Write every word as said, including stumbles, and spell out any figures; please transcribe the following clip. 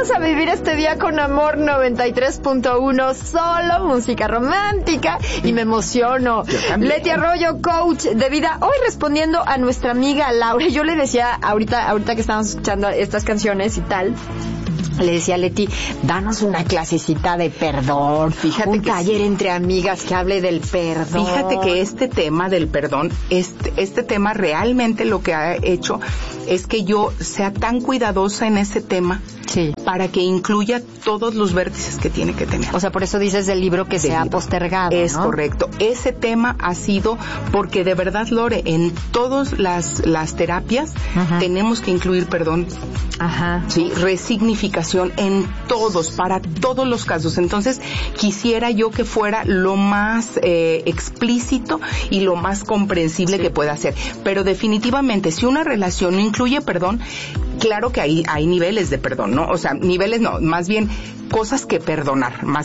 Vamos a vivir este día con Amor noventa y tres punto uno, solo música romántica, y me emociono. Leti Arroyo, coach de vida, hoy respondiendo a nuestra amiga Laura. Yo le decía ahorita, ahorita que estábamos escuchando estas canciones y tal, le decía a Leti, danos una clasecita de perdón, fíjate, un taller sí. entre amigas que hable del perdón. Fíjate que este tema del perdón, este, este tema realmente lo que ha hecho es que yo sea tan cuidadosa en ese tema, sí, para que incluya todos los vértices que tiene que tener. O sea, por eso dices del libro que se ha postergado, Es ¿no? correcto. Ese tema ha sido porque de verdad, Lore, en todas las, las terapias uh-huh. tenemos que incluir perdón. Ajá. Sí, resignificación en todos, para todos los casos. Entonces, quisiera yo que fuera lo más eh, explícito y lo más comprensible sí. que pueda ser. Pero definitivamente, si una relación no incluye perdón, claro que hay, hay niveles de perdón, ¿no? O sea, niveles no, más bien cosas que perdonar, más